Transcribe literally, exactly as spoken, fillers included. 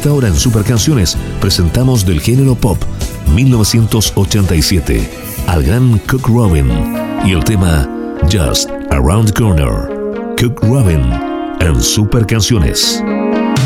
esta hora en Super Canciones presentamos del género pop mil novecientos ochenta y siete al gran Cook Robin y el tema Just Around the Corner. Cook Robin en Super Canciones.